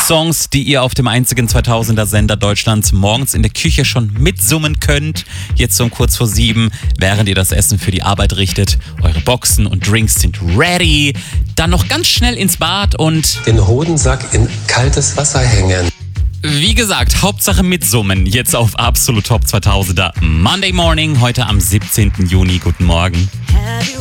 Songs, die ihr auf dem einzigen 2000er Sender Deutschlands morgens in der Küche schon mitsummen könnt. Jetzt um kurz vor 7, während ihr das Essen für die Arbeit richtet. Eure Boxen und Drinks sind ready. Dann noch ganz schnell ins Bad und den Hodensack in kaltes Wasser hängen. wie gesagt, Hauptsache mitsummen. Jetzt auf Absolut Top 2000er Monday Morning, heute am 17. Juni. Guten Morgen.